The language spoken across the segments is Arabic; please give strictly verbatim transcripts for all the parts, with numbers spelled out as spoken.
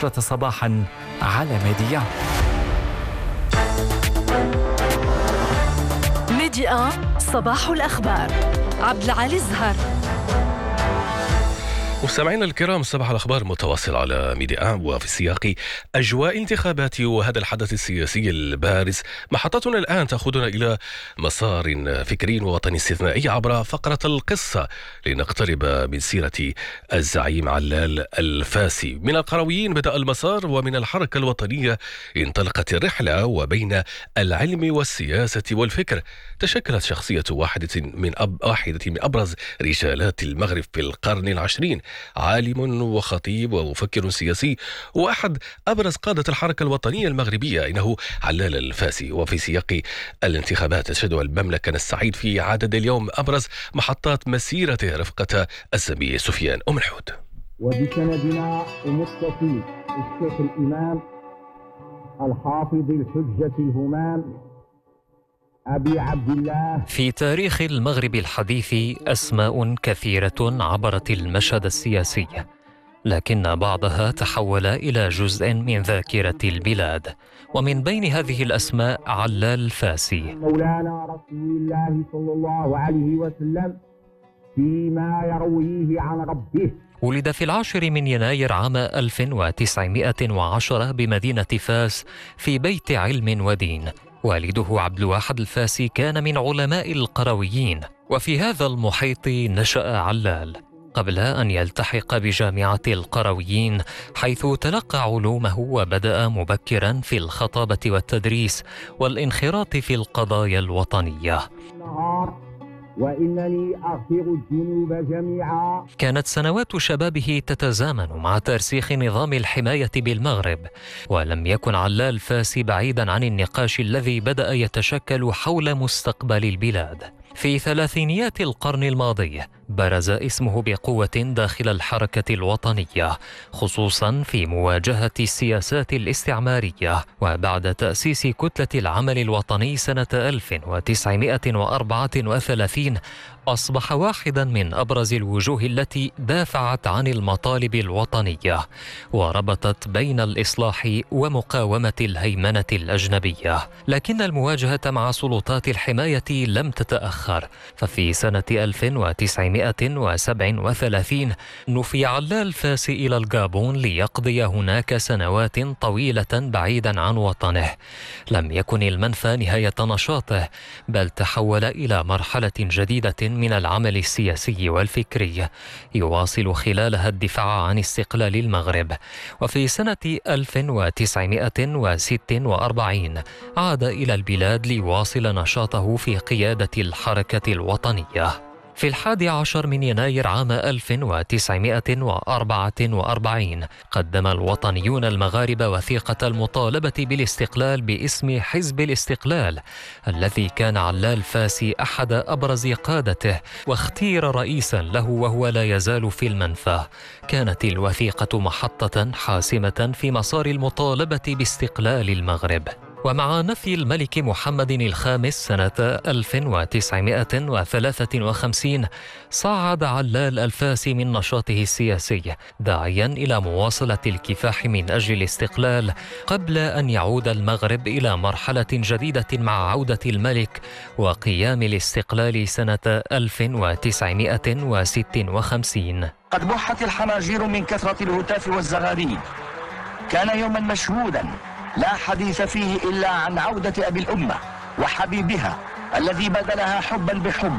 عشرة صباحا على ميديا. ميديا صباح الأخبار. عبد العالي الزهر. مستمعينا الكرام، صباح الأخبار متواصل على ميديا وفي سياق أجواء انتخابات وهذا الحدث السياسي البارز. محطتنا الآن تأخذنا إلى مسار فكري ووطني استثنائي عبر فقرة القصة لنقترب من سيرة الزعيم علال الفاسي. من القرويين بدأ المسار، ومن الحركة الوطنية انطلقت الرحلة، وبين العلم والسياسة والفكر تشكلت شخصية واحدة من أب واحدة من أبرز رجالات المغرب في القرن العشرين، عالم وخطيب ومفكر سياسي وأحد أبرز قادة الحركة الوطنية المغربية، إنه علال الفاسي. وفي سياق الانتخابات تشهد المملكة السعيد في عدد اليوم أبرز محطات مسيرته رفقة السمي سفيان أم الحود. وبسندنا المتصل الشيخ الإمام الحافظ الحجة الهمام أبي عبد الله. في تاريخ المغرب الحديث أسماء كثيرة عبرت المشهد السياسي، لكن بعضها تحول إلى جزء من ذاكرة البلاد، ومن بين هذه الأسماء علال الفاسي. مولانا رسول الله صلى الله عليه وسلم فيما يرويه عن ربه. ولد في العاشر من يناير عام ألف وتسعمائة وعشرة بمدينة فاس في بيت علم ودين. والده عبد الواحد الفاسي كان من علماء القرويين، وفي هذا المحيط نشأ علال قبل أن يلتحق بجامعة القرويين، حيث تلقى علومه وبدأ مبكرا في الخطابة والتدريس والانخراط في القضايا الوطنية. وإنني أغفر الذنوب جميعا. كانت سنوات شبابه تتزامن مع ترسيخ نظام الحماية بالمغرب، ولم يكن علال الفاسي بعيدا عن النقاش الذي بدأ يتشكل حول مستقبل البلاد. في ثلاثينيات القرن الماضي برز اسمه بقوة داخل الحركة الوطنية، خصوصا في مواجهة السياسات الاستعمارية. وبعد تأسيس كتلة العمل الوطني سنة ألف وتسعمائة وأربعة وثلاثين أصبح واحدا من أبرز الوجوه التي دافعت عن المطالب الوطنية وربطت بين الإصلاح ومقاومة الهيمنة الأجنبية. لكن المواجهة مع سلطات الحماية لم تتأخر، ففي سنة ألف وتسعمائة وسبعة وثلاثين نفي علال الفاسي إلى الغابون ليقضي هناك سنوات طويلة بعيدا عن وطنه. لم يكن المنفى نهاية نشاطه، بل تحول إلى مرحلة جديدة من العمل السياسي والفكري يواصل خلالها الدفاع عن استقلال المغرب. وفي سنة ألف وتسعمائة وستة وأربعين عاد إلى البلاد ليواصل نشاطه في قيادة الحركة الوطنية. في الحادي عشر من يناير عام ألف وتسعمائة وأربعة وأربعين قدم الوطنيون المغاربة وثيقة المطالبة بالاستقلال باسم حزب الاستقلال، الذي كان علال الفاسي أحد أبرز قادته واختير رئيسا له وهو لا يزال في المنفى. كانت الوثيقة محطة حاسمة في مسار المطالبة باستقلال المغرب. ومع نفي الملك محمد الخامس سنة ألف وتسعمائة وثلاثة وخمسين صعد علال الفاسي من نشاطه السياسي، داعيا إلى مواصلة الكفاح من أجل الاستقلال قبل أن يعود المغرب إلى مرحلة جديدة مع عودة الملك وقيام الاستقلال سنة ألف وتسعمائة وستة وخمسين. قد بحت الحناجير من كثرة الهتاف والزغاريد. كان يوما مشهودا لا حديث فيه إلا عن عودة أبي الأمة وحبيبها الذي بدلها حبا بحب.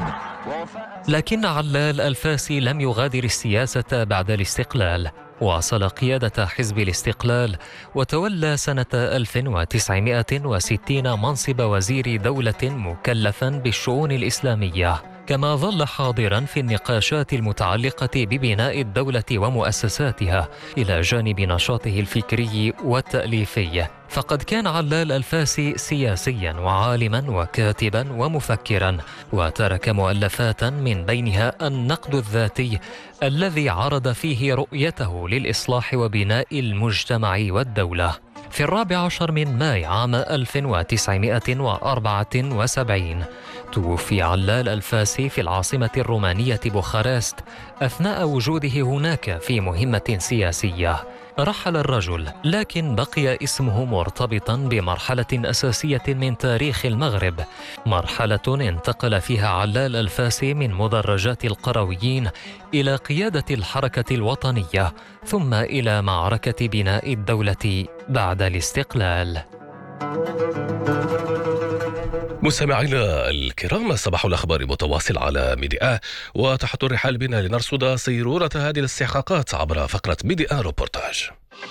لكن علال الفاسي لم يغادر السياسة بعد الاستقلال، واصل قيادة حزب الاستقلال وتولى سنة ألف وتسعمائة وستين منصب وزير دولة مكلفا بالشؤون الإسلامية، كما ظل حاضرا في النقاشات المتعلقة ببناء الدولة ومؤسساتها إلى جانب نشاطه الفكري والتأليفي. فقد كان علال الفاسي سياسيا وعالما وكاتبا ومفكرا، وترك مؤلفات من بينها النقد الذاتي الذي عرض فيه رؤيته للإصلاح وبناء المجتمع والدولة. في الرابع عشر من ماي عام ألف وتسعمائة وأربعة وسبعين توفي علال الفاسي في العاصمة الرومانية بوخارست أثناء وجوده هناك في مهمة سياسية. رحل الرجل، لكن بقي اسمه مرتبطا بمرحلة أساسية من تاريخ المغرب، مرحلة انتقل فيها علال الفاسي من مدرجات القرويين إلى قيادة الحركة الوطنية، ثم إلى معركة بناء الدولة بعد الاستقلال. مستمعينا الكرام، صباح الأخبار متواصل على ميديا، وتحت الرحال بنا لنرصد سيرورة هذه الاستحقاقات عبر فقرة ميديا روبورتاج.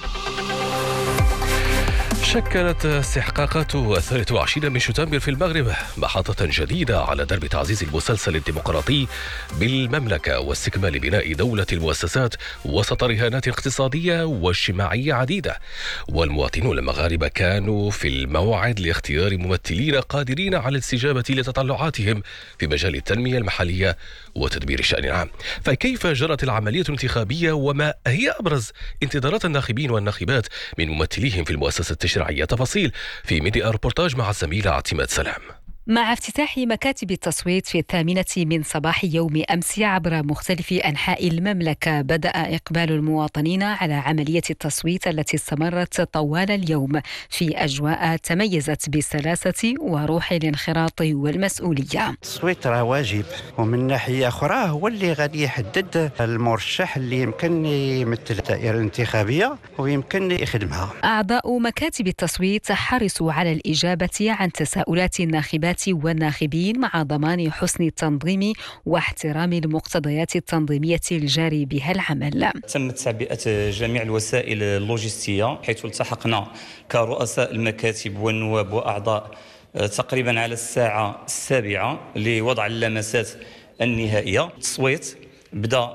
شكلت استحقاقات الثالث والعشرين من شتنبر في المغرب محطة جديدة على درب تعزيز المسلسل الديمقراطي بالمملكة واستكمال بناء دولة المؤسسات وسط رهانات اقتصادية واجتماعية عديدة. والمواطنون المغاربة كانوا في الموعد لاختيار ممثلين قادرين على الاستجابة لتطلعاتهم في مجال التنمية المحلية وتدبير الشأن العام. فكيف جرت العملية الانتخابية، وما هي أبرز انتظارات الناخبين والناخبات من ممثليهم في المؤسسة التشريعية؟ تفاصيل في ميديا روبورتاج مع الزميلة اعتماد سلام. مع افتتاح مكاتب التصويت في الثامنة من صباح يوم أمس عبر مختلف أنحاء المملكة، بدأ إقبال المواطنين على عملية التصويت التي استمرت طوال اليوم في أجواء تميزت بالسلاسة وروح الانخراط والمسؤولية. التصويت راه واجب، ومن ناحية أخرى هو اللي غادي يحدد المرشح اللي يمكن يمثل الدائرة الانتخابية ويمكن يخدمها. أعضاء مكاتب التصويت حرصوا على الإجابة عن تساؤلات الناخبات والناخبين مع ضمان حسن التنظيم واحترام المقتضيات التنظيمية الجاري بها العمل. تم تعبئة جميع الوسائل اللوجستية، حيث التحقنا كرؤساء المكاتب والنواب وأعضاء تقريبا على الساعة السابعة لوضع اللمسات النهائية. التصويت بدأ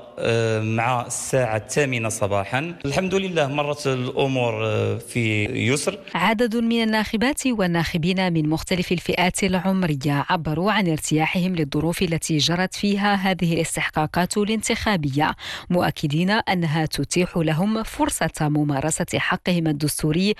مع الساعة الثامنة صباحا. الحمد لله مرت الأمور في يسر. عدد من الناخبات والناخبين من مختلف الفئات العمرية عبروا عن ارتياحهم للظروف التي جرت فيها هذه الاستحقاقات الانتخابية، مؤكدين أنها تتيح لهم فرصة ممارسة حقهم الدستوري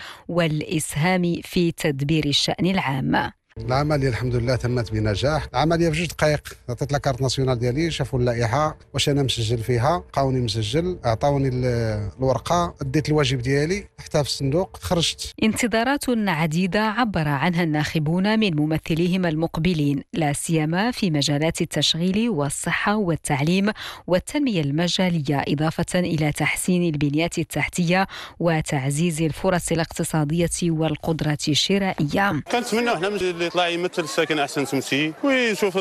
والإسهام في تدبير الشأن العام. العملية الحمد لله تمت بنجاح. العملية في جوج دقائق عطيت لاكارت ناسيونال ديالي، شافوا اللائحة واش انا مسجل فيها، لقاوني مسجل، اعطاوني الورقة، اديت الواجب ديالي، حتى في الصندوق، خرجت. انتظارات عديدة عبر عنها الناخبون من ممثليهم المقبلين، لا سيما في مجالات التشغيل والصحة والتعليم والتنمية المجالية، إضافة إلى تحسين البنيات التحتية وتعزيز الفرص الاقتصادية والقدرة الشرائية. كنتمنى احنا اللي يطلع يمثل الساكن احسن تمثيل ويشوف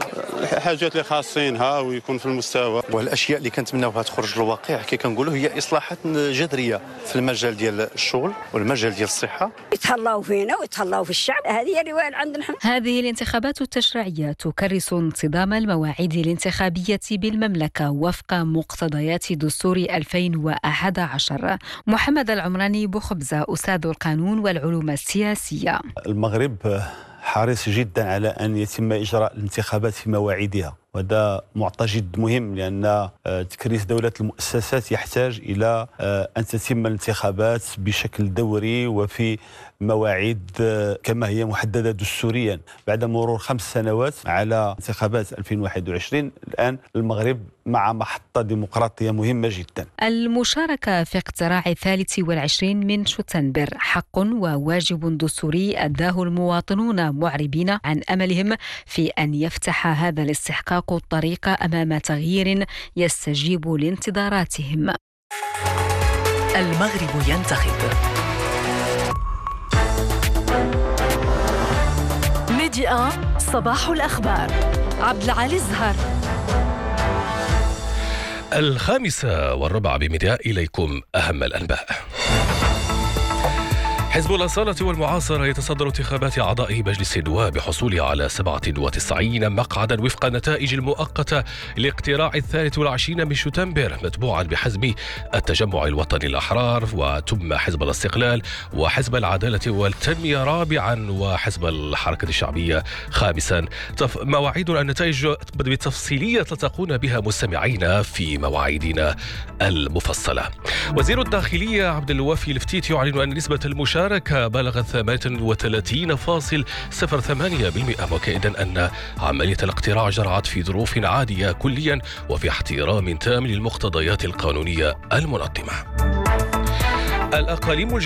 الحاجات اللي خاصينها ويكون في المستوى. والاشياء اللي كنتمناوها تخرج للواقع كي كنقولوا هي اصلاحات جذريه في المجال ديال الشغل والمجال ديال الصحه. يتهلاو فينا ويتهلاو في الشعب، هذه هي الروايه عندنا. هذه الانتخابات التشريعيه تكرس انصدام المواعيد الانتخابيه بالمملكه وفق مقتضيات دستور ألفين وأحد عشر. محمد العمراني بخبزه، استاذ القانون والعلوم السياسيه. المغرب حريص جدا على أن يتم إجراء الانتخابات في مواعيدها، وهذا معطى جد مهم، لأن تكريس دولة المؤسسات يحتاج إلى أن تتم الانتخابات بشكل دوري وفي مواعيد كما هي محددة دستوريا. بعد مرور خمس سنوات على انتخابات ألفين وواحد وعشرين، الآن المغرب مع محطة ديمقراطية مهمة جدا. المشاركة في اقتراع الثالث والعشرين من شتنبر حق وواجب دستوري أداه المواطنون، معربين عن أملهم في أن يفتح هذا الاستحقاق الطريق أمام تغيير يستجيب لانتظاراتهم. المغرب ينتخب. ميديا صباح الأخبار. عبد العالي الزهر. الخامسة والربع بميديا، إليكم أهم الأنباء. حزب الأصالة والمعاصرة يتصدر انتخابات أعضاء مجلس النواب بحصوله على سبعة وتسعين مقعدا وفق النتائج المؤقتة لاقتراع الثالث والعشرين من شتنبر، متبوعا بحزب التجمع الوطني الأحرار، وثم حزب الاستقلال، وحزب العدالة والتنمية رابعا، وحزب الحركة الشعبية خامسا. مواعيد النتائج بالتفصيلية تلتقون بها مستمعين في مواعيدنا المفصلة. وزير الداخلية عبد الوافي الفتيت يعلن أن نسبة المشاركة بلغت ثمانية وثلاثين فاصلة صفر ثمانية بالمئة، مؤكدا أن عملية الاقتراع جرت في ظروف عادية كليا وفي احترام تام للمقتضيات القانونية المنظمة. الأقاليم